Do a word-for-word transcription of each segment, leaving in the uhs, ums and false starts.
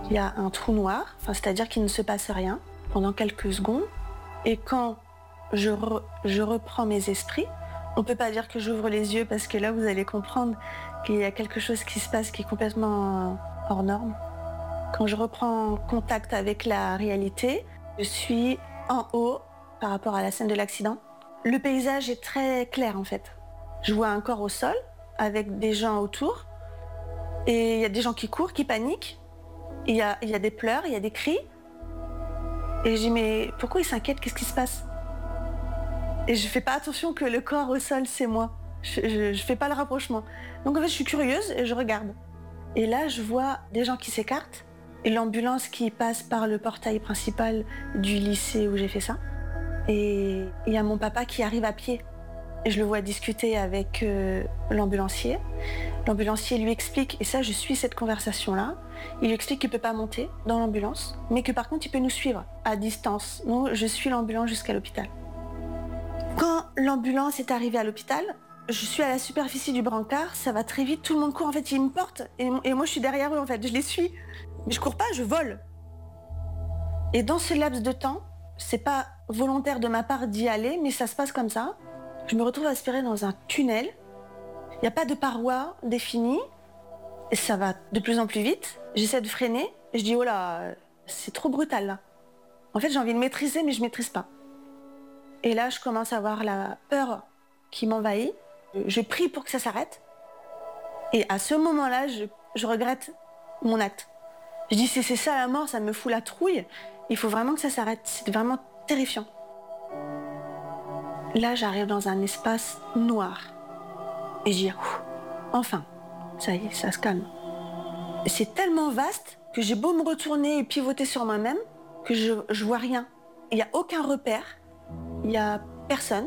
il y a un trou noir, enfin, c'est-à-dire qu'il ne se passe rien pendant quelques secondes. Et quand je, re, je reprends mes esprits, on ne peut pas dire que j'ouvre les yeux parce que là, vous allez comprendre qu'il y a quelque chose qui se passe qui est complètement hors norme. Quand je reprends contact avec la réalité, je suis en haut par rapport à la scène de l'accident. Le paysage est très clair en fait. Je vois un corps au sol avec des gens autour et il y a des gens qui courent, qui paniquent. Il y a, il y a des pleurs, il y a des cris. Et je dis mais pourquoi ils s'inquiètent, qu'est-ce qui se passe? Et je fais pas attention que le corps au sol c'est moi. Je, je, je fais pas le rapprochement. Donc en fait je suis curieuse et je regarde. Et là je vois des gens qui s'écartent et l'ambulance qui passe par le portail principal du lycée où j'ai fait ça. Et il y a mon papa qui arrive à pied. Et je le vois discuter avec euh, l'ambulancier. L'ambulancier lui explique, et ça je suis cette conversation-là, il lui explique qu'il ne peut pas monter dans l'ambulance, mais que par contre il peut nous suivre à distance. Donc je suis l'ambulance jusqu'à l'hôpital. Quand l'ambulance est arrivée à l'hôpital, je suis à la superficie du brancard, ça va très vite, tout le monde court, en fait ils me portent, et, et moi je suis derrière eux en fait, je les suis. Mais je cours pas, je vole. Et dans ce laps de temps, c'est pas volontaire de ma part d'y aller, mais ça se passe comme ça. Je me retrouve aspirée dans un tunnel. Il n'y a pas de paroi définie. Et ça va de plus en plus vite. J'essaie de freiner. Et je dis, oh là, c'est trop brutal là. En fait, j'ai envie de maîtriser, mais je ne maîtrise pas. Et là, je commence à avoir la peur qui m'envahit. Je prie pour que ça s'arrête. Et à ce moment-là, je, je regrette mon acte. Je dis, si c'est ça la mort, ça me fout la trouille. Il faut vraiment que ça s'arrête. C'est vraiment terrifiant. Là, j'arrive dans un espace noir. Et je dis, enfin, ça y est, ça se calme. C'est tellement vaste que j'ai beau me retourner et pivoter sur moi-même que je, je vois rien. Il n'y a aucun repère. Il n'y a personne.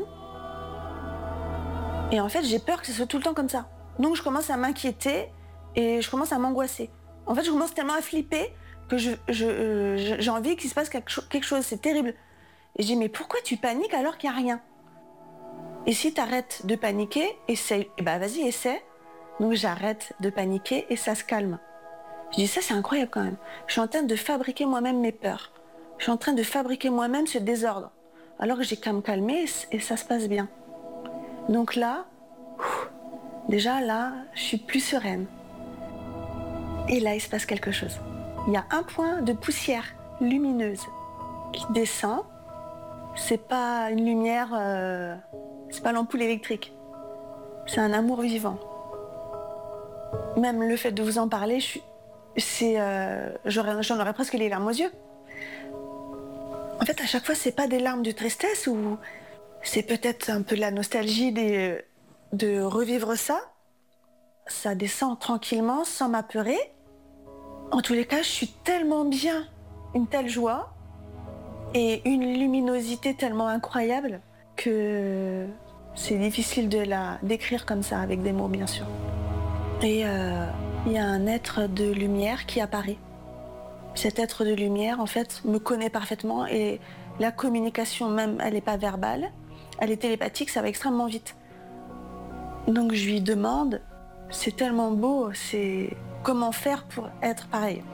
Et en fait, j'ai peur que ce soit tout le temps comme ça. Donc, je commence à m'inquiéter et je commence à m'angoisser. En fait, je commence tellement à flipper que je, je, euh, j'ai envie qu'il se passe quelque, cho- quelque chose. C'est terrible. Et je dis, mais pourquoi tu paniques alors qu'il n'y a rien? Et si tu arrêtes de paniquer, essaye. Eh ben, vas-y, essaie. Donc, j'arrête de paniquer et ça se calme. Je dis, ça, c'est incroyable quand même. Je suis en train de fabriquer moi-même mes peurs. Je suis en train de fabriquer moi-même ce désordre. Alors que j'ai qu'à me calmer et ça se passe bien. Donc là, déjà là, je suis plus sereine. Et là, il se passe quelque chose. Il y a un point de poussière lumineuse qui descend. C'est pas une lumière, euh, c'est pas l'ampoule électrique. C'est un amour vivant. Même le fait de vous en parler, je suis, c'est, euh, j'aurais, j'en aurais presque les larmes aux yeux. En fait, à chaque fois, c'est pas des larmes de tristesse ou c'est peut-être un peu de la nostalgie des, de revivre ça. Ça descend tranquillement, sans m'apeurer. En tous les cas, je suis tellement bien, une telle joie et une luminosité tellement incroyable que c'est difficile de la décrire comme ça, avec des mots, bien sûr. Et euh, il y a un être de lumière qui apparaît. Cet être de lumière, en fait, me connaît parfaitement et la communication même, elle n'est pas verbale, elle est télépathique, ça va extrêmement vite. Donc je lui demande, c'est tellement beau, c'est comment faire pour être pareil.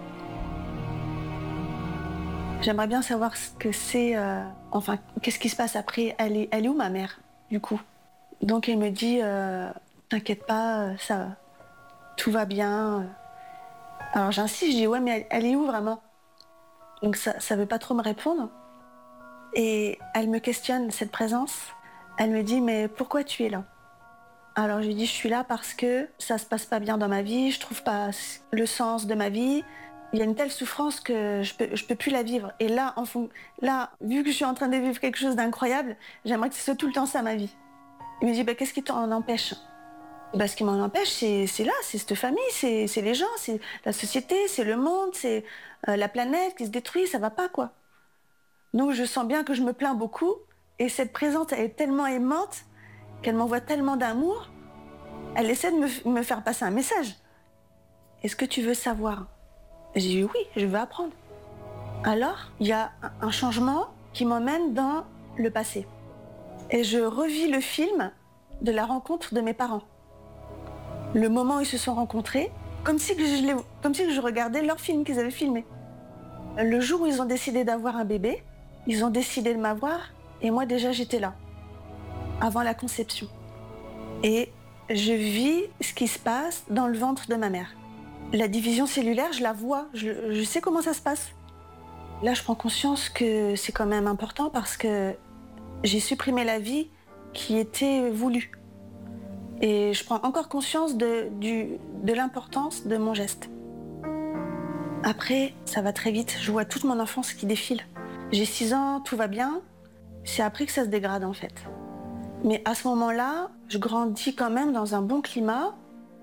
J'aimerais bien savoir ce que c'est, euh, enfin, qu'est-ce qui se passe après, elle est, elle est où ma mère, du coup? Donc elle me dit, euh, t'inquiète pas, ça, tout va bien. Alors j'insiste, je dis, ouais, mais elle, elle est où vraiment? Donc ça ne veut pas trop me répondre. Et elle me questionne, cette présence. Elle me dit, mais pourquoi tu es là? Alors je lui dis, je suis là parce que ça se passe pas bien dans ma vie, je trouve pas le sens de ma vie. Il y a une telle souffrance que je peux, je peux plus la vivre. Et là, en fond, là, vu que je suis en train de vivre quelque chose d'incroyable, j'aimerais que ce soit tout le temps ça ma vie. Il me dit, bah, qu'est-ce qui t'en empêche? Bah, ce qui m'en empêche, c'est, c'est là, c'est cette famille, c'est, c'est les gens, c'est la société, c'est le monde, c'est euh, la planète qui se détruit, ça va pas, quoi. Donc je sens bien que je me plains beaucoup, et cette présence, elle est tellement aimante, qu'elle m'envoie tellement d'amour, elle essaie de me, me faire passer un message. Est-ce que tu veux savoir? J'ai dit oui, je veux apprendre. Alors, il y a un changement qui m'emmène dans le passé. Et je revis le film de la rencontre de mes parents. Le moment où ils se sont rencontrés, comme si, que je, les, comme si que je regardais leur film qu'ils avaient filmé. Le jour où ils ont décidé d'avoir un bébé, ils ont décidé de m'avoir et moi déjà j'étais là, avant la conception. Et je vis ce qui se passe dans le ventre de ma mère. La division cellulaire, je la vois, je, je sais comment ça se passe. Là, je prends conscience que c'est quand même important parce que j'ai supprimé la vie qui était voulue. Et je prends encore conscience de, du, de l'importance de mon geste. Après, ça va très vite, je vois toute mon enfance qui défile. J'ai six ans, tout va bien. C'est après que ça se dégrade en fait. Mais à ce moment-là, je grandis quand même dans un bon climat.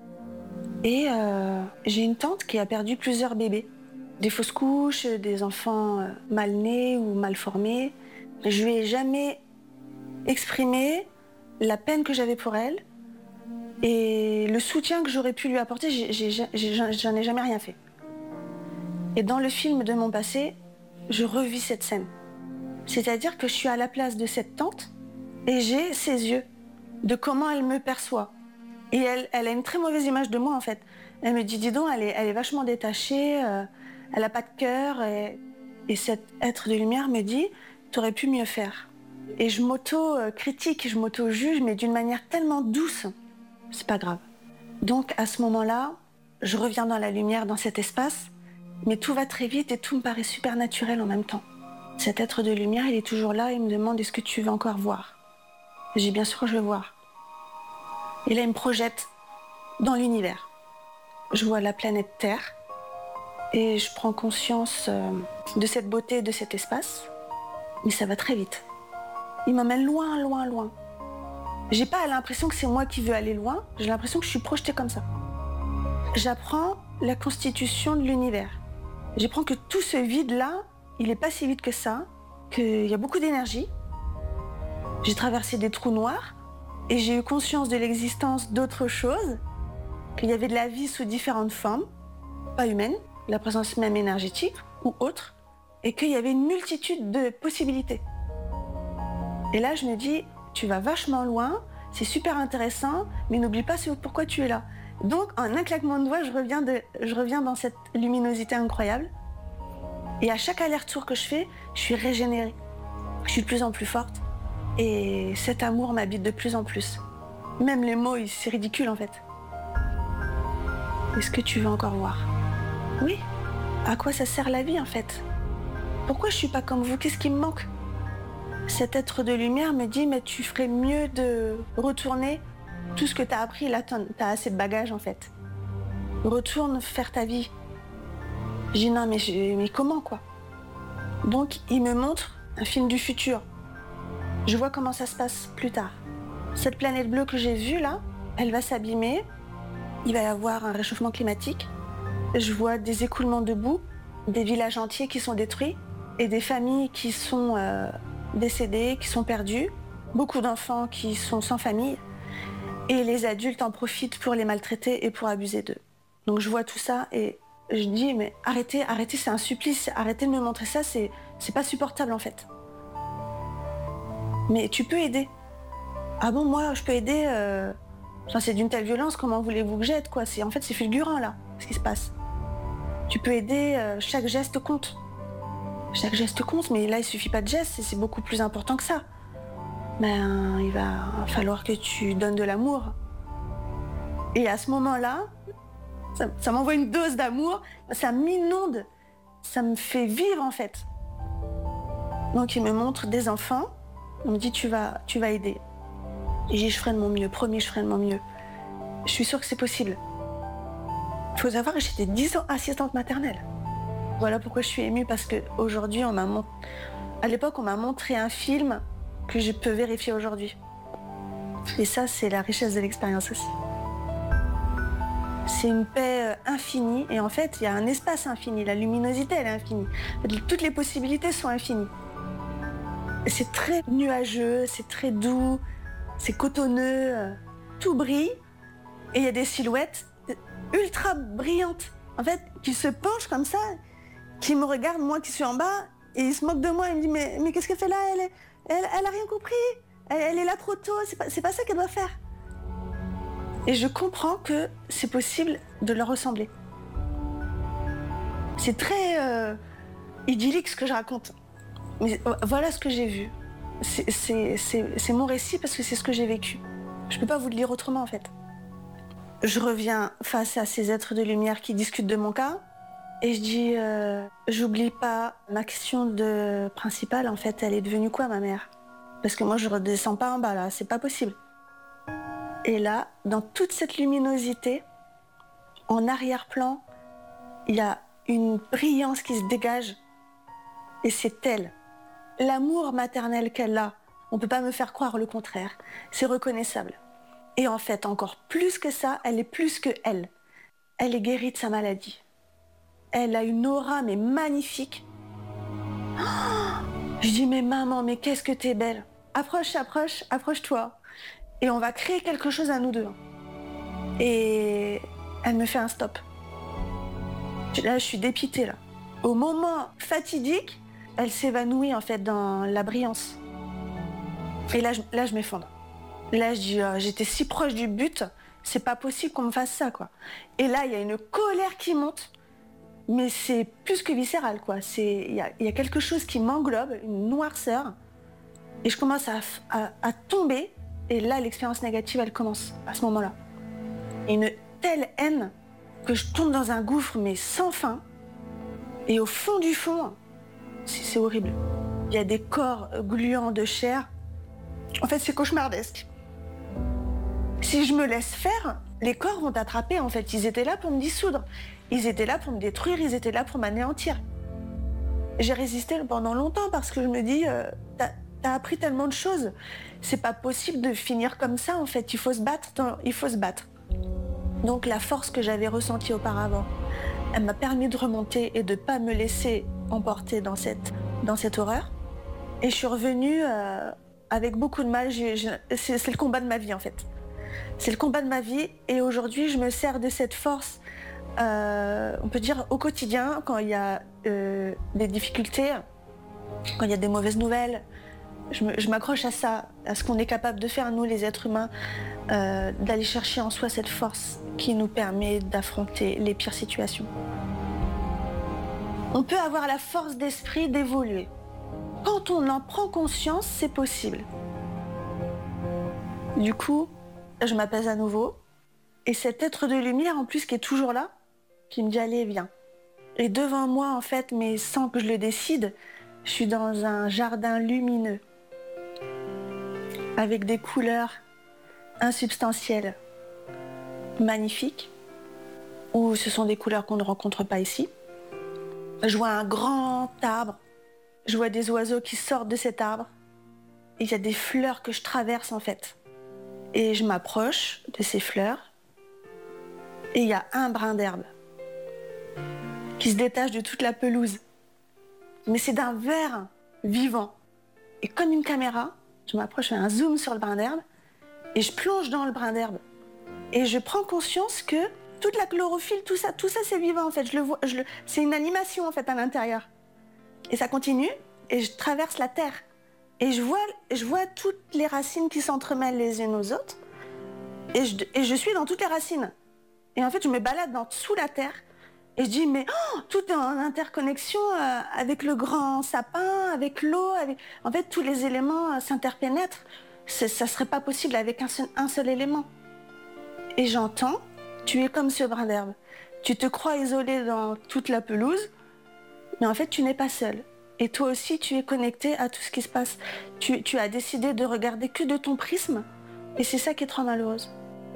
Et euh, j'ai une tante qui a perdu plusieurs bébés. Des fausses couches, des enfants euh, mal nés ou mal formés. Je lui ai jamais exprimé la peine que j'avais pour elle et le soutien que j'aurais pu lui apporter, j'ai, j'ai, j'ai, j'en ai jamais rien fait. Et dans le film de mon passé, je revis cette scène. C'est-à-dire que je suis à la place de cette tante et j'ai ses yeux, de comment elle me perçoit. Et elle, elle a une très mauvaise image de moi en fait. Elle me dit, dis donc, elle est, elle est vachement détachée, euh, elle n'a pas de cœur. Et, et cet être de lumière me dit, t'aurais pu mieux faire. Et je m'auto-critique, je m'auto-juge, mais d'une manière tellement douce. C'est pas grave. Donc à ce moment-là, je reviens dans la lumière, dans cet espace, mais tout va très vite et tout me paraît super naturel en même temps. Cet être de lumière, il est toujours là et il me demande, est-ce que tu veux encore voir? Et j'ai bien sûr que je veux voir. Et là, il me projette dans l'univers. Je vois la planète Terre et je prends conscience euh, de cette beauté, de cet espace, mais ça va très vite. Il m'emmène loin, loin, loin. J'ai pas l'impression que c'est moi qui veux aller loin, j'ai l'impression que je suis projetée comme ça. J'apprends la constitution de l'univers. J'apprends que tout ce vide-là, il est pas si vide que ça, qu'il y a beaucoup d'énergie. J'ai traversé des trous noirs et j'ai eu conscience de l'existence d'autres choses, qu'il y avait de la vie sous différentes formes, pas humaines, la présence même énergétique ou autre, et qu'il y avait une multitude de possibilités. Et là, je me dis, tu vas vachement loin, c'est super intéressant, mais n'oublie pas ce pourquoi tu es là. Donc, en un claquement de doigts, je reviens, de, je reviens dans cette luminosité incroyable. Et à chaque aller-retour que je fais, je suis régénérée. Je suis de plus en plus forte. Et cet amour m'habite de plus en plus. Même les mots, c'est ridicule en fait. Est-ce que tu veux encore voir? Oui. À quoi ça sert la vie en fait? Pourquoi je suis pas comme vous? Qu'est-ce qui me manque? Cet être de lumière me dit, mais tu ferais mieux de retourner tout ce que tu as appris. Là, tu as assez de bagages en fait. Retourne faire ta vie. J'ai dit non, mais, je, mais comment quoi? Donc, il me montre un film du futur. Je vois comment ça se passe plus tard. Cette planète bleue que j'ai vue là, elle va s'abîmer. Il va y avoir un réchauffement climatique. Je vois des écoulements de boue, des villages entiers qui sont détruits et des familles qui sont euh, décédées, qui sont perdues. Beaucoup d'enfants qui sont sans famille. Et les adultes en profitent pour les maltraiter et pour abuser d'eux. Donc je vois tout ça et je dis, mais arrêtez, arrêtez, c'est un supplice. Arrêtez de me montrer ça, c'est, c'est pas supportable en fait. Mais tu peux aider. Ah bon, moi, je peux aider euh... enfin, c'est d'une telle violence, comment voulez-vous que j'aide, quoi? C'est, en fait, c'est fulgurant, là, ce qui se passe. Tu peux aider, euh, chaque geste compte. Chaque geste compte, mais là, il suffit pas de geste, c'est beaucoup plus important que ça. Ben, il va falloir que tu donnes de l'amour. Et à ce moment-là, ça, ça m'envoie une dose d'amour, ça m'inonde, ça me fait vivre, en fait. Donc, il me montre des enfants, on me dit, tu vas, tu vas aider. Et j'ai dit, je ferai de mon mieux, promis, je ferai de mon mieux. Je suis sûre que c'est possible. Il faut savoir que j'étais dix ans assistante maternelle. Voilà pourquoi je suis émue, parce qu'aujourd'hui, on m'a mont... à l'époque, on m'a montré un film que je peux vérifier aujourd'hui. Et ça, c'est la richesse de l'expérience aussi. C'est une paix infinie, et en fait, il y a un espace infini, la luminosité, elle est infinie. Toutes les possibilités sont infinies. C'est très nuageux, c'est très doux, c'est cotonneux, tout brille, et il y a des silhouettes ultra brillantes, en fait, qui se penchent comme ça, qui me regardent, moi qui suis en bas, et ils se moquent de moi, ils me disent, mais, mais qu'est-ce qu'elle fait là? Elle, est, elle, elle a rien compris, elle, elle est là trop tôt, c'est pas, c'est pas ça qu'elle doit faire. Et je comprends que c'est possible de leur ressembler. C'est très... Euh, idyllique ce que je raconte. Mais voilà ce que j'ai vu. C'est, c'est, c'est, c'est mon récit parce que c'est ce que j'ai vécu. Je ne peux pas vous le lire autrement en fait. Je reviens face à ces êtres de lumière qui discutent de mon cas et je dis, euh, j'oublie pas ma question de principale en fait, elle est devenue quoi ma mère? Parce que moi je redescends pas en bas là, c'est pas possible. Et là, dans toute cette luminosité, en arrière-plan, il y a une brillance qui se dégage et c'est elle. L'amour maternel qu'elle a, on ne peut pas me faire croire le contraire. C'est reconnaissable. Et en fait, encore plus que ça, elle est plus que elle. Elle est guérie de sa maladie. Elle a une aura, mais magnifique. Oh, je dis, mais maman, mais qu'est-ce que t'es belle. Approche, approche, approche-toi. Et on va créer quelque chose à nous deux. Et elle me fait un stop. Là, je suis dépitée, là. Au moment fatidique, elle s'évanouit, en fait, dans la brillance. Et là, je, là, je m'effondre. Là, je dis, euh, j'étais si proche du but, c'est pas possible qu'on me fasse ça, quoi. Et là, il y a une colère qui monte, mais c'est plus que viscéral, quoi. Il y a, y a quelque chose qui m'englobe, une noirceur, et je commence à, à, à tomber, et là, l'expérience négative, elle commence, à ce moment-là. Et une telle haine que je tombe dans un gouffre, mais sans fin, et au fond du fond, c'est, c'est horrible. Il y a des corps gluants de chair. En fait, c'est cauchemardesque. Si je me laisse faire, les corps vont t'attraper, en fait. Ils étaient là pour me dissoudre. Ils étaient là pour me détruire. Ils étaient là pour m'anéantir. J'ai résisté pendant longtemps parce que je me dis, euh, t'as, t'as appris tellement de choses. C'est pas possible de finir comme ça, en fait. Il faut se battre. Dans, il faut se battre. Donc, la force que j'avais ressentie auparavant, elle m'a permis de remonter et de pas me laisser emporter dans cette, dans cette horreur. Et je suis revenue euh, avec beaucoup de mal. J'ai, j'ai, c'est, c'est le combat de ma vie, en fait. C'est le combat de ma vie et aujourd'hui, je me sers de cette force, euh, on peut dire, au quotidien, quand il y a euh, des difficultés, quand il y a des mauvaises nouvelles. Je, me, je m'accroche à ça, à ce qu'on est capable de faire, nous, les êtres humains, euh, d'aller chercher en soi cette force qui nous permet d'affronter les pires situations. On peut avoir la force d'esprit d'évoluer. Quand on en prend conscience, c'est possible. Du coup, je m'apaise à nouveau. Et cet être de lumière, en plus, qui est toujours là, qui me dit « Allez, viens ». Et devant moi, en fait, mais sans que je le décide, je suis dans un jardin lumineux, avec des couleurs insubstantielles, magnifiques, où ce sont des couleurs qu'on ne rencontre pas ici. Je vois un grand arbre, je vois des oiseaux qui sortent de cet arbre. Et il y a des fleurs que je traverse, en fait. Et je m'approche de ces fleurs et il y a un brin d'herbe qui se détache de toute la pelouse. Mais c'est d'un vert vivant. Et comme une caméra, je m'approche, je fais un zoom sur le brin d'herbe et je plonge dans le brin d'herbe. Et je prends conscience que toute la chlorophylle, tout ça, tout ça c'est vivant en fait. Je le vois, je le... C'est une animation en fait à l'intérieur. Et ça continue et je traverse la terre. Et je vois, je vois toutes les racines qui s'entremêlent les unes aux autres. Et je, et je suis dans toutes les racines. Et en fait, je me balade dans, sous la terre. Et je dis, mais oh, tout est en interconnexion euh, avec le grand sapin, avec l'eau. Avec... En fait, tous les éléments euh, s'interpénètrent. C'est, ça ne serait pas possible avec un seul, un seul élément. Et j'entends, tu es comme ce brin d'herbe. Tu te crois isolé dans toute la pelouse, mais en fait, tu n'es pas seul. Et toi aussi, tu es connecté à tout ce qui se passe. Tu, tu as décidé de regarder que de ton prisme. Et c'est ça qui est trop malheureuse.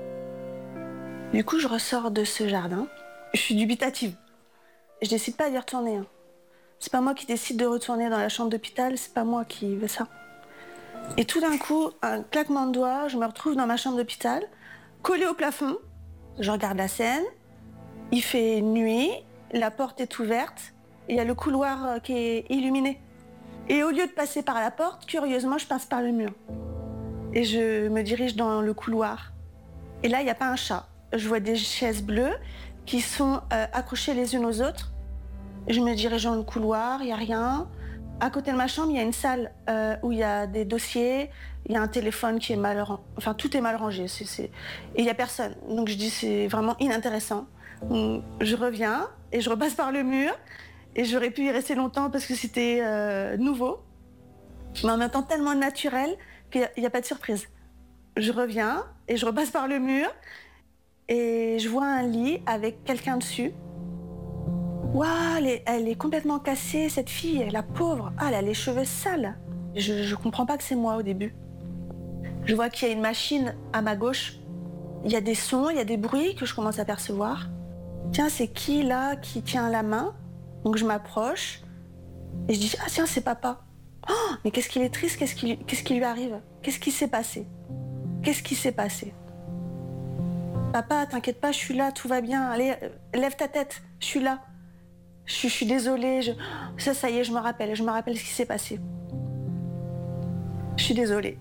Du coup, je ressors de ce jardin. Je suis dubitative. Je décide pas d'y retourner. Hein. C'est pas moi qui décide de retourner dans la chambre d'hôpital. C'est pas moi qui veux ça. Et tout d'un coup, un claquement de doigts, je me retrouve dans ma chambre d'hôpital, collée au plafond. Je regarde la scène. Il fait nuit. La porte est ouverte. Il y a le couloir qui est illuminé. Et au lieu de passer par la porte, curieusement, je passe par le mur. Et je me dirige dans le couloir. Et là, il n'y a pas un chat. Je vois des chaises bleues qui sont euh, accrochées les unes aux autres. Je me dirige dans le couloir, il n'y a rien. À côté de ma chambre, il y a une salle euh, où il y a des dossiers, il y a un téléphone qui est mal rangé. Enfin, tout est mal rangé. C'est, c'est... Et il n'y a personne. Donc je dis, c'est vraiment inintéressant. Donc, je reviens et je repasse par le mur. Et j'aurais pu y rester longtemps parce que c'était euh, nouveau, mais en même temps tellement naturel qu'il n'y a, a pas de surprise. Je reviens et je repasse par le mur et je vois un lit avec quelqu'un dessus. Waouh, elle est, elle est complètement cassée, cette fille, la pauvre. Ah, elle a les cheveux sales. Je ne comprends pas que c'est moi au début. Je vois qu'il y a une machine à ma gauche. Il y a des sons, il y a des bruits que je commence à percevoir. Tiens, c'est qui là qui tient la main? Donc je m'approche et je dis ah tiens, c'est papa. Oh, mais qu'est-ce qu'il est triste, qu'est-ce qui, qu'est-ce qui lui arrive? Qu'est-ce qui s'est passé? Qu'est-ce qui s'est passé? Papa, t'inquiète pas, je suis là, tout va bien. Allez, lève ta tête, je suis là. Je, je suis désolée. Je... Ça, ça y est, je me rappelle, je me rappelle ce qui s'est passé. Je suis désolée.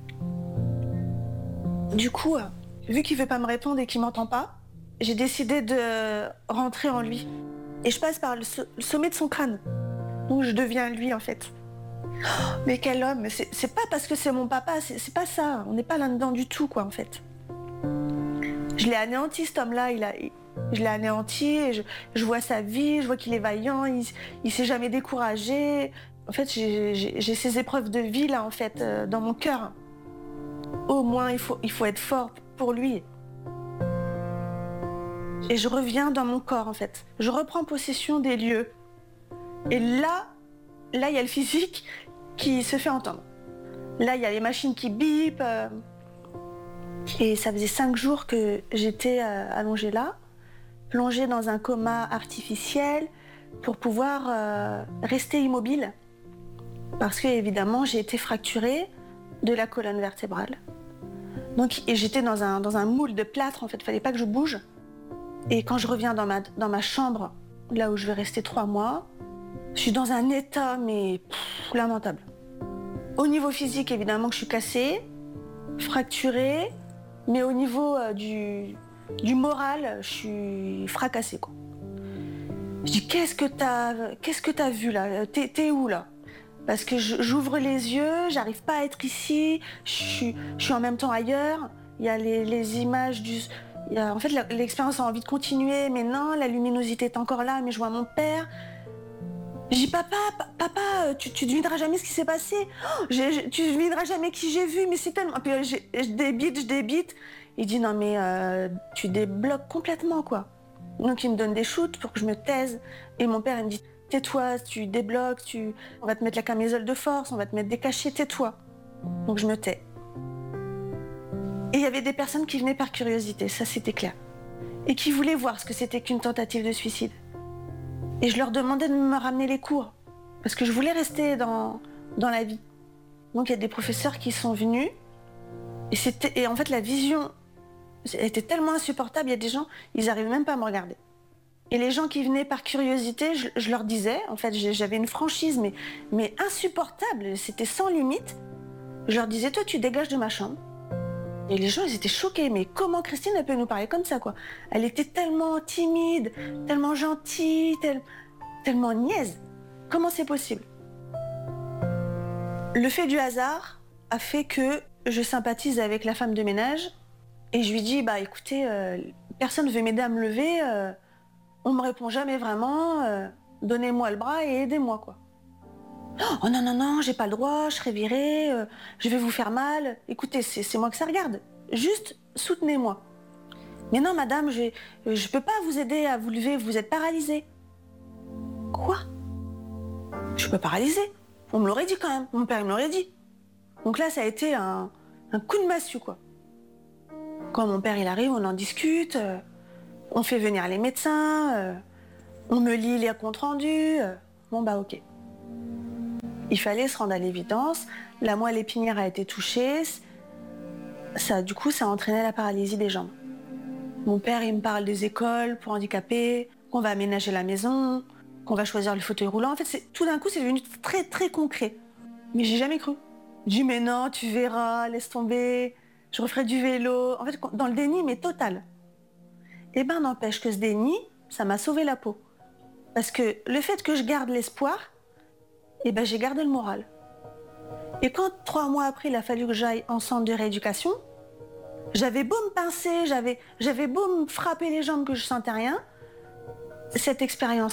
Du coup, vu qu'il veut pas me répondre et qu'il m'entend pas, j'ai décidé de rentrer en lui. Et je passe par le, so- le sommet de son crâne, où je deviens lui en fait. Oh, mais quel homme, c'est, c'est pas parce que c'est mon papa, c'est, c'est pas ça. On n'est pas là-dedans du tout, quoi, en fait. Je l'ai anéanti, cet homme-là. Il a, il- je l'ai anéanti, et je, je vois sa vie, je vois qu'il est vaillant, il, il s'est jamais découragé. En fait, j'ai, j'ai, j'ai ces épreuves de vie, là, en fait, euh, dans mon cœur. Au moins, il faut, il faut être fort pour lui. Et je reviens dans mon corps, en fait. Je reprends possession des lieux. Et là, là, il y a le physique qui se fait entendre. Là, il y a les machines qui bipent. Euh, et ça faisait cinq jours que j'étais euh, allongée là, plongée dans un coma artificiel pour pouvoir euh, rester immobile. Parce que, évidemment, j'ai été fracturée de la colonne vertébrale. Donc, et j'étais dans un, dans un moule de plâtre, en fait. Il ne fallait pas que je bouge. Et quand je reviens dans ma, dans ma chambre, là où je vais rester trois mois, je suis dans un état, mais pff, lamentable. Au niveau physique, évidemment, que je suis cassée, fracturée, mais au niveau euh, du, du moral, je suis fracassée, quoi. Je dis, qu'est-ce que t'as, qu'est-ce que t'as vu, là? T'es, t'es où, là? Parce que je, j'ouvre les yeux, j'arrive pas à être ici, je suis, je suis en même temps ailleurs. Il y a les, les images du... Il y a, en fait, la, l'expérience a envie de continuer, mais non, la luminosité est encore là, mais je vois mon père. Je dis, papa, pa- papa, tu, tu devineras jamais ce qui s'est passé. Oh, j'ai- j'ai- tu devineras jamais qui j'ai vu, mais c'est tellement... Puis euh, j'ai- je débite, je débite. Il dit, non, mais euh, tu débloques complètement, quoi. Donc, il me donne des shoots pour que je me taise. Et mon père, il me dit, tais-toi, tu débloques, tu... on va te mettre la camisole de force, on va te mettre des cachets, tais-toi. Donc, je me tais. Et il y avait des personnes qui venaient par curiosité, ça c'était clair. Et qui voulaient voir ce que c'était qu'une tentative de suicide. Et je leur demandais de me ramener les cours, parce que je voulais rester dans, dans la vie. Donc il y a des professeurs qui sont venus, et, c'était, et en fait la vision était tellement insupportable, il y a des gens, ils n'arrivaient même pas à me regarder. Et les gens qui venaient par curiosité, je, je leur disais, en fait j'avais une franchise, mais, mais insupportable, c'était sans limite. Je leur disais, toi tu dégages de ma chambre. Et les gens, ils étaient choqués. Mais comment Christine, elle peut nous parler comme ça, quoi? Elle était tellement timide, tellement gentille, tel- tellement niaise. Comment c'est possible? Le fait du hasard a fait que je sympathise avec la femme de ménage et je lui dis, bah écoutez, euh, personne ne veut m'aider à me lever, euh, on me répond jamais vraiment, euh, donnez-moi le bras et aidez-moi, quoi. Oh non, non, non, j'ai pas le droit, je serai virée, euh, je vais vous faire mal. Écoutez, c'est, c'est moi que ça regarde. Juste soutenez-moi. Mais non, madame, je je peux pas vous aider à vous lever, vous êtes paralysée. Quoi? Je suis pas paralysée. On me l'aurait dit quand même, mon père me l'aurait dit. Donc là, ça a été un, un coup de massue, quoi. Quand mon père il arrive, on en discute, euh, on fait venir les médecins, euh, on me lit les comptes rendus. euh, bon bah ok. Il fallait se rendre à l'évidence, la moelle épinière a été touchée, ça, du coup ça a entraîné la paralysie des jambes. Mon père il me parle des écoles pour handicapés, qu'on va aménager la maison, qu'on va choisir le fauteuil roulant. En fait, c'est, tout d'un coup c'est devenu très très concret. Mais j'ai jamais cru. Je dis mais non, tu verras, laisse tomber, je referai du vélo. En fait, dans le déni, mais total. Eh ben n'empêche que ce déni, ça m'a sauvé la peau. Parce que le fait que je garde l'espoir, eh ben j'ai gardé le moral. Et quand trois mois après, il a fallu que j'aille en centre de rééducation, j'avais beau me pincer, j'avais, j'avais beau me frapper les jambes que je sentais rien, cette expérience-là,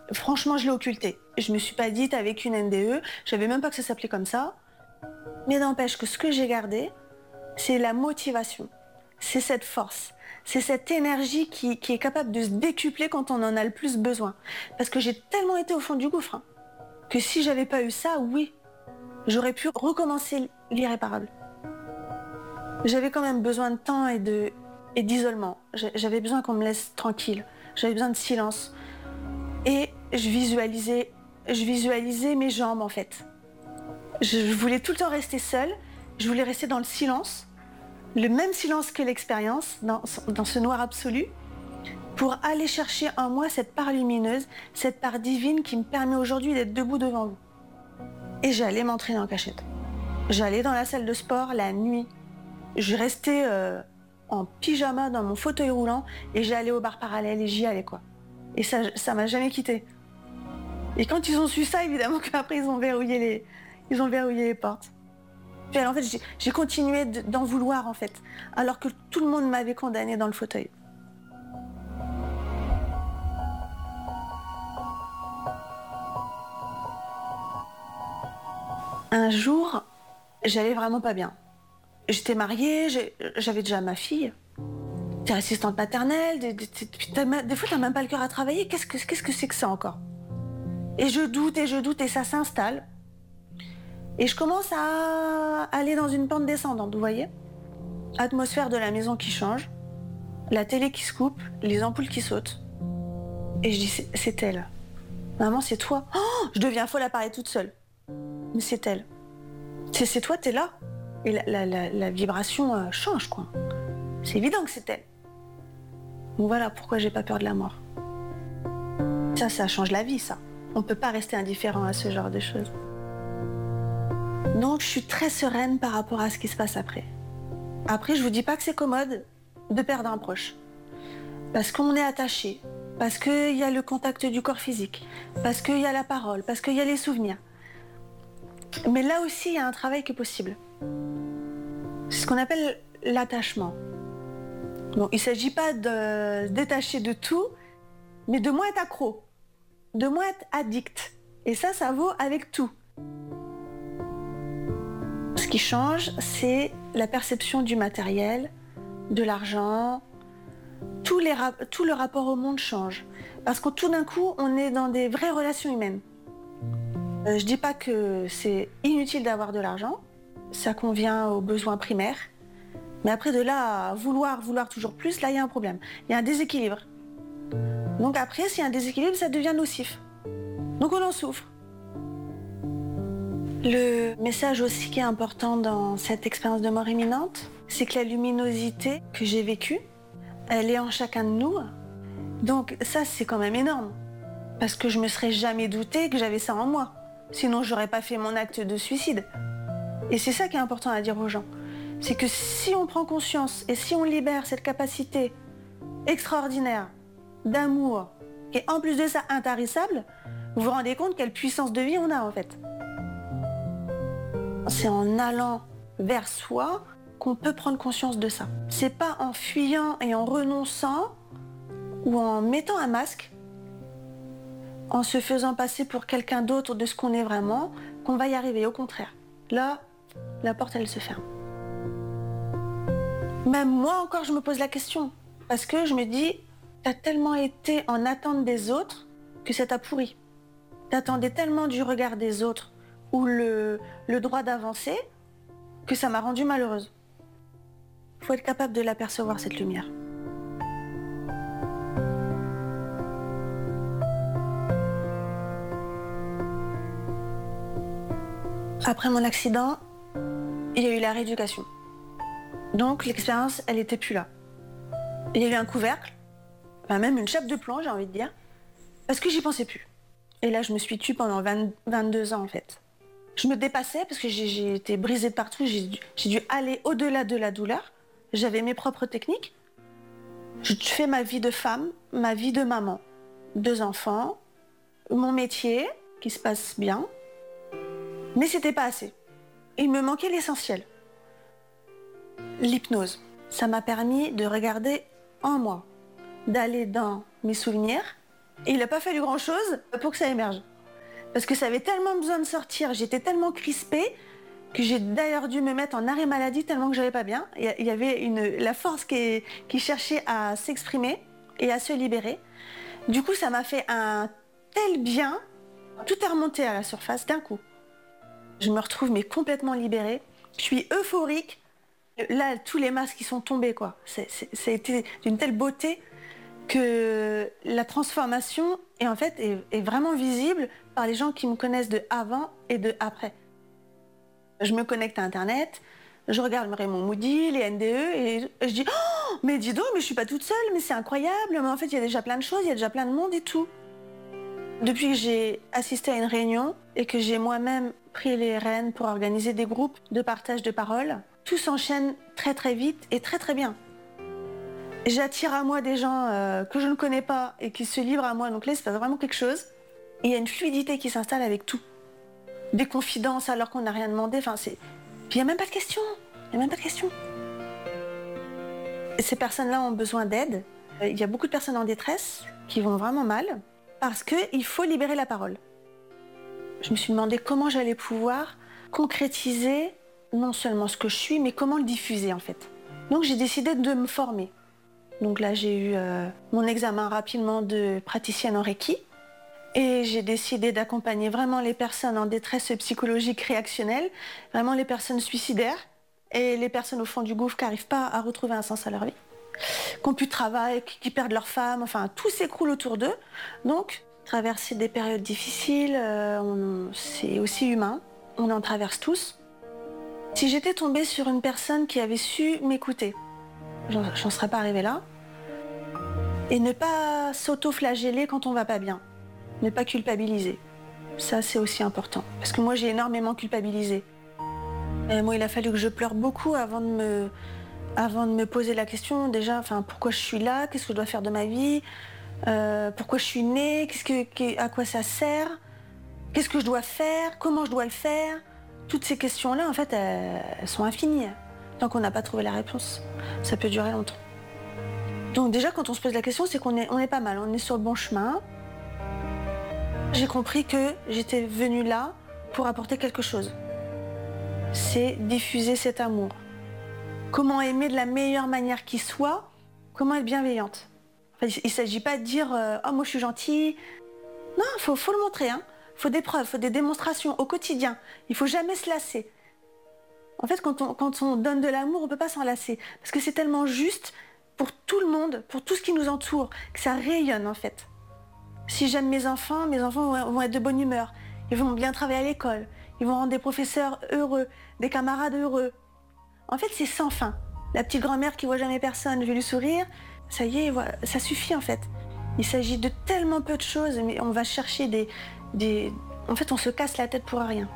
Franchement, je l'ai occulté. Je me suis pas dit, t'as vécu une N D E, je savais même pas que ça s'appelait comme ça. Mais n'empêche que ce que j'ai gardé, c'est la motivation. C'est cette force. C'est cette énergie qui, qui est capable de se décupler quand on en a le plus besoin. Parce que j'ai tellement été au fond du gouffre, hein, que si j'avais pas eu ça, oui, j'aurais pu recommencer l'irréparable. J'avais quand même besoin de temps et de, et d'isolement. J'avais besoin qu'on me laisse tranquille. J'avais besoin de silence. Et je visualisais, je visualisais mes jambes, en fait. Je voulais tout le temps rester seule. Je voulais rester dans le silence, le même silence que l'expérience, dans, dans ce noir absolu, pour aller chercher en moi cette part lumineuse, cette part divine qui me permet aujourd'hui d'être debout devant vous. Et j'allais m'entraîner en cachette. J'allais dans la salle de sport la nuit. Je restais euh, en pyjama dans mon fauteuil roulant et j'allais au bar parallèle et j'y allais, quoi. Et ça, ça m'a jamais quitté. Et quand ils ont su ça, évidemment qu'après ils ont verrouillé les, ils ont verrouillé les portes. Puis en fait, j'ai, j'ai continué de, d'en vouloir, en fait, alors que tout le monde m'avait condamné dans le fauteuil. Un jour, j'allais vraiment pas bien. J'étais mariée, j'ai, j'avais déjà ma fille. T'es assistante maternelle, des, des, des, des fois t'as même pas le cœur à travailler. Qu'est-ce que, qu'est-ce que c'est que ça encore? Et je doute et je doute et ça s'installe. Et je commence à aller dans une pente descendante, vous voyez? Atmosphère de la maison qui change, la télé qui se coupe, les ampoules qui sautent. Et je dis, c'est, c'est elle. Maman, c'est toi. Oh, je deviens folle à parler toute seule. Mais c'est elle. C'est, c'est toi, t'es là. Et la, la, la, la vibration euh, change, quoi. C'est évident que c'est elle. Donc voilà pourquoi j'ai pas peur de la mort. Ça, ça change la vie, ça. On peut pas rester indifférent à ce genre de choses. Donc je suis très sereine par rapport à ce qui se passe après. Après, je vous dis pas que c'est commode de perdre un proche. Parce qu'on est attaché, parce qu'il y a le contact du corps physique, parce qu'il y a la parole, parce qu'il y a les souvenirs. Mais là aussi, il y a un travail qui est possible. C'est ce qu'on appelle l'attachement. Bon, il ne s'agit pas de se détacher de tout, mais de moins être accro, de moins être addict. Et ça, ça vaut avec tout. Ce qui change, c'est la perception du matériel, de l'argent. Tous les rap- tout le rapport au monde change. Parce que tout d'un coup, on est dans des vraies relations humaines. Euh, je dis pas que c'est inutile d'avoir de l'argent, ça convient aux besoins primaires. Mais après de là à vouloir, vouloir toujours plus, là il y a un problème. Il y a un déséquilibre. Donc après, s'il y a un déséquilibre, ça devient nocif. Donc on en souffre. Le message aussi qui est important dans cette expérience de mort imminente, c'est que la luminosité que j'ai vécue, elle est en chacun de nous. Donc ça, c'est quand même énorme. Parce que je me serais jamais douté que j'avais ça en moi. Sinon, j'aurais pas fait mon acte de suicide. Et c'est ça qui est important à dire aux gens. C'est que si on prend conscience et si on libère cette capacité extraordinaire d'amour, qui est en plus de ça intarissable, vous vous rendez compte quelle puissance de vie on a en fait. C'est en allant vers soi qu'on peut prendre conscience de ça. C'est pas en fuyant et en renonçant ou en mettant un masque, en se faisant passer pour quelqu'un d'autre de ce qu'on est vraiment, qu'on va y arriver. Au contraire, là, la porte elle se ferme. Même moi encore, je me pose la question. Parce que je me dis, t'as tellement été en attente des autres que ça t'a pourri. T'attendais tellement du regard des autres ou le, le droit d'avancer que ça m'a rendue malheureuse. Faut être capable de l'apercevoir, cette lumière. Après mon accident, il y a eu la rééducation. Donc l'expérience, elle était plus là. Il y a eu un couvercle, enfin même une chape de plomb, j'ai envie de dire, parce que j'y pensais plus. Et là, je me suis tue pendant vingt, vingt-deux ans en fait. Je me dépassais parce que j'ai, j'ai été brisée de partout, j'ai dû, j'ai dû aller au-delà de la douleur. J'avais mes propres techniques. Je fais ma vie de femme, ma vie de maman, deux enfants, mon métier qui se passe bien, mais c'était pas assez. Il me manquait l'essentiel. L'hypnose, ça m'a permis de regarder en moi, d'aller dans mes souvenirs Et il n'a pas fallu grand-chose pour que ça émerge. Parce que ça avait tellement besoin de sortir, j'étais tellement crispée que j'ai d'ailleurs dû me mettre en arrêt maladie tellement que j'allais pas bien. Il y avait une, la force qui, qui cherchait à s'exprimer et à se libérer. Du coup, ça m'a fait un tel bien, tout est remonté à la surface d'un coup. Je me retrouve mais complètement libérée. Je suis euphorique. Là, tous les masques qui sont tombés, quoi. C'est, c'est, ça a été d'une telle beauté que la transformation est en fait est, est vraiment visible par les gens qui me connaissent de avant et de après. Je me connecte à Internet, je regarde Raymond Moody, les N D E et je dis oh, mais dis donc, mais je suis pas toute seule, mais c'est incroyable, mais en fait il y a déjà plein de choses, il y a déjà plein de monde et tout. Depuis que j'ai assisté à une réunion et que j'ai moi-même pris les rênes pour organiser des groupes de partage de paroles, tout s'enchaîne très très vite et très très bien. J'attire à moi des gens euh, que je ne connais pas et qui se livrent à moi, donc là il se passe vraiment quelque chose. Et il y a une fluidité qui s'installe avec tout. Des confidences alors qu'on n'a rien demandé, enfin c'est... Puis il n'y a même pas de questions, il n'y a même pas de questions. Et ces personnes-là ont besoin d'aide. Il y a beaucoup de personnes en détresse qui vont vraiment mal parce qu'il faut libérer la parole. Je me suis demandé comment j'allais pouvoir concrétiser non seulement ce que je suis, mais comment le diffuser en fait. Donc j'ai décidé de me former. Donc là j'ai eu euh, mon examen rapidement de praticienne en Reiki. Et j'ai décidé d'accompagner vraiment les personnes en détresse psychologique réactionnelle, vraiment les personnes suicidaires et les personnes au fond du gouffre qui n'arrivent pas à retrouver un sens à leur vie, qui n'ont plus de travail, qui perdent leur femme, enfin tout s'écroule autour d'eux. Donc, traverser des périodes difficiles, euh, on, c'est aussi humain, on en traverse tous. Si j'étais tombée sur une personne qui avait su m'écouter, j'en, j'en serais pas arrivée là, et ne pas s'auto-flageller quand on va pas bien. Ne pas culpabiliser. Ça, c'est aussi important. Parce que moi, j'ai énormément culpabilisé. Et moi, il a fallu que je pleure beaucoup avant de me, avant de me poser la question. Déjà, enfin, pourquoi je suis là? Qu'est-ce que je dois faire de ma vie? euh, Pourquoi je suis née? Qu'est-ce que, à quoi ça sert? Qu'est-ce que je dois faire? Comment je dois le faire? Toutes ces questions-là, en fait, elles, elles sont infinies. Tant qu'on n'a pas trouvé la réponse, ça peut durer longtemps. Donc déjà, quand on se pose la question, c'est qu'on est, on est pas mal. On est sur le bon chemin. J'ai compris que j'étais venue là pour apporter quelque chose. C'est diffuser cet amour. Comment aimer de la meilleure manière qui soit, comment être bienveillante. Enfin, il ne s'agit pas de dire euh, « Oh, moi je suis gentille ». Non, il faut, faut le montrer. Hein. Il faut des preuves, il faut des démonstrations au quotidien. Il ne faut jamais se lasser. En fait, quand on, quand on donne de l'amour, on ne peut pas s'en lasser. Parce que c'est tellement juste pour tout le monde, pour tout ce qui nous entoure, que ça rayonne en fait. Si j'aime mes enfants, mes enfants vont être de bonne humeur. Ils vont bien travailler à l'école. Ils vont rendre des professeurs heureux, des camarades heureux. En fait, c'est sans fin. La petite grand-mère qui voit jamais personne, je vais lui sourire. Ça y est, voilà, ça suffit en fait. Il s'agit de tellement peu de choses, mais on va chercher des, des... En fait, on se casse la tête pour rien.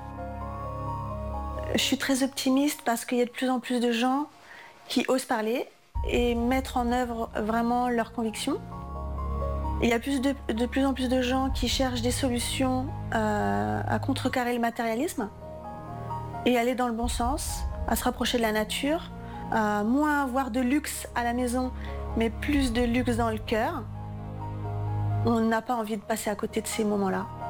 Je suis très optimiste parce qu'il y a de plus en plus de gens qui osent parler et mettre en œuvre vraiment leurs convictions. Il y a plus de, de plus en plus de gens qui cherchent des solutions euh, à contrecarrer le matérialisme et aller dans le bon sens, à se rapprocher de la nature, à moins avoir de luxe à la maison, mais plus de luxe dans le cœur. On n'a pas envie de passer à côté de ces moments-là.